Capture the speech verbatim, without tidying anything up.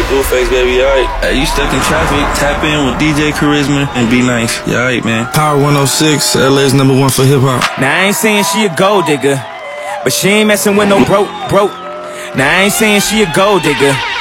Blueface, baby, alright. Hey, you stuck in traffic, tap in with D J Charisma and be nice. You alright, man. Power one oh six, L A's number one for hip-hop. Now I ain't saying she a gold digger, but she ain't messing with no broke, broke. Now I ain't saying she a gold digger,